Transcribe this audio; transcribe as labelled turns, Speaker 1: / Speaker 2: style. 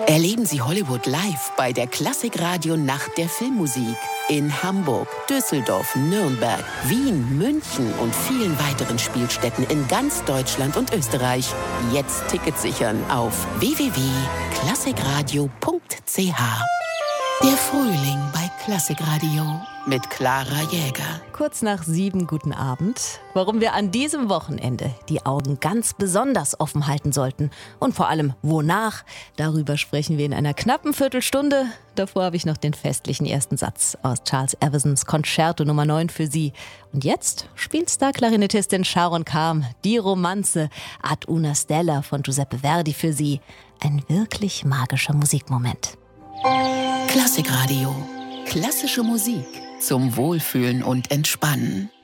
Speaker 1: Erleben Sie Hollywood live bei der Klassikradio Nacht der Filmmusik in Hamburg, Düsseldorf, Nürnberg, Wien, München und vielen weiteren Spielstätten in ganz Deutschland und Österreich. Jetzt Tickets sichern auf www.klassikradio.ch. Der Frühling bei Klassikradio mit Clara Jäger.
Speaker 2: Kurz nach 7, guten Abend. Warum wir an diesem Wochenende die Augen ganz besonders offen halten sollten und vor allem wonach, darüber sprechen wir in einer knappen Viertelstunde. Davor habe ich noch den festlichen ersten Satz aus Charles Eversons Concerto Nummer 9 für Sie. Und jetzt spielt Star-Klarinettistin Sharon Carm die Romanze Ad una Stella von Giuseppe Verdi für Sie. Ein wirklich magischer Musikmoment.
Speaker 1: Klassikradio. Klassische Musik zum Wohlfühlen und Entspannen.